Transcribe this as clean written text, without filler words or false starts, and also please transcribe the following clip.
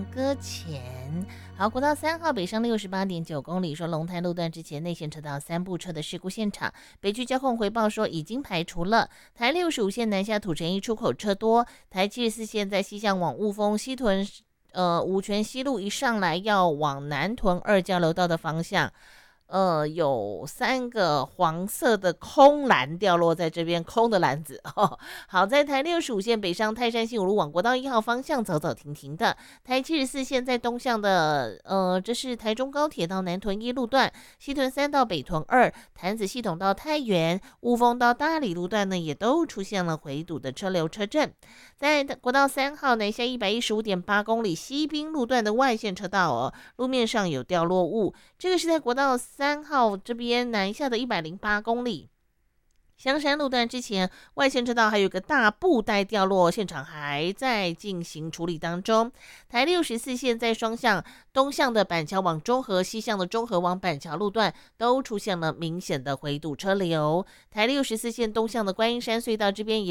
搁浅。好，国道3号北上68.9公里，说龙潭路段之前内线车道3部车的事故现场，北区交控回报说已经排除了。台65线南下土城一出口车多，台74线在西向往雾峰西屯五权西路一上来要往南屯2交流道的方向。有3个黄色的空篮掉落在这边，空的篮子哦。好，在台65线北上泰山西五路往国道1号方向走走停停的，台74线在东向的这是台中高铁到南屯1路段，西屯3到北屯2，潭子系统到太原，雾峰到大里路段呢也都出现了回堵的车流车阵。在国道3号南下115.8公里西滨路段的外线车道路面上有掉落物，这个是在国道3号这边南下的108公里。香山路段之前外线车道还有个大布袋掉落，现场还在进行处理当中。台64线在双向东向的板桥往中和，西向的中和往板桥路段都出现了明显的回堵车流。台64线东向的观音山隧道这边也